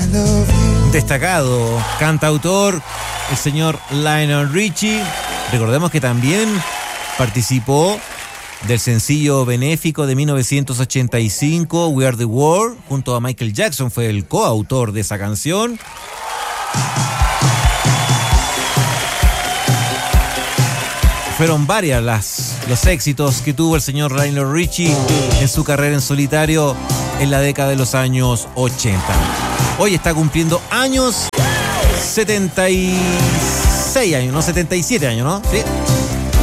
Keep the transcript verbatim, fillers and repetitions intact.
Destacado cantautor, el señor Lionel Richie. Recordemos que también participó del sencillo benéfico de mil novecientos ochenta y cinco, We Are the World, junto a Michael Jackson, fue el coautor de esa canción. Fueron varias las, los éxitos que tuvo el señor Lionel Richie en su carrera en solitario en la década de los años ochenta. Hoy está cumpliendo años, setenta y seis años, no, setenta y siete años, ¿no? Sí.